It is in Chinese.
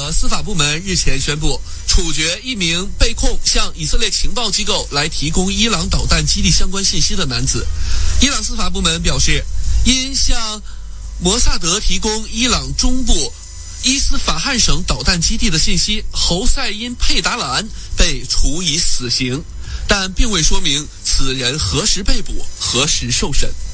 朗司法部门日前宣布，处决一名被控向以色列情报机构来提供伊朗导弹基地相关信息的男子。伊朗司法部门表示，因向摩萨德提供伊朗中部伊斯法罕省导弹基地的信息，侯赛因·佩达兰被处以死刑，但并未说明此人何时被捕、何时受审。